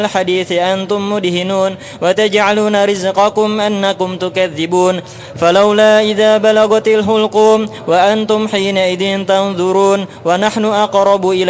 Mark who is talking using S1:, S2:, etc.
S1: الحديث أنتم مدهنون وتجعلون رزقكم أنكم تكذبون فلولا إذا بلغت الحلقوم وأنتم حينئذ تنظرون ونحن أقرب إلى